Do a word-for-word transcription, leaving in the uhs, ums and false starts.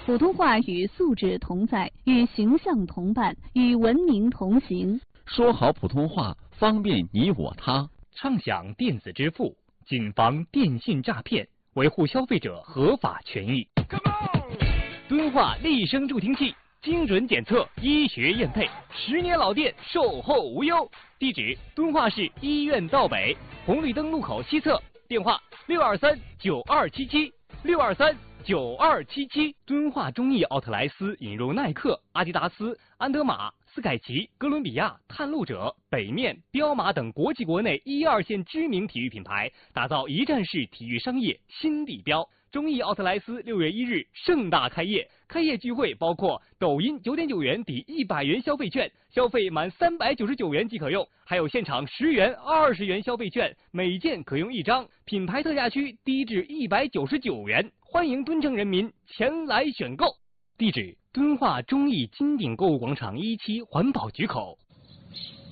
普通话与素质同在，与形象同伴，与文明同行。 说好普通话，方便你我他。 畅享电子支付，谨防电信诈骗，维护消费者合法权益。敦化立声助听器，精准检测，医学验配，十年老店，售后无忧。地址：敦化市医院道北红绿灯路口西侧。电话：六二三九二七七六二三九二七七。敦化中艺奥特莱斯引入耐克、阿迪达斯、安德玛、斯凯奇、哥伦比亚、探路者、北面、彪马等国际国内一二线知名体育品牌，打造一站式体育商业新地标。中艺奥特莱斯六月一日盛大开业，开业聚会包括抖音九点九元抵一百元消费券，消费满三百九十九元即可用，还有现场十元、二十元消费券，每件可用一张，品牌特价区低至一百九十九元，欢迎敦城人民前来选购。地址：敦化中艺金鼎购物广场一期环保局口。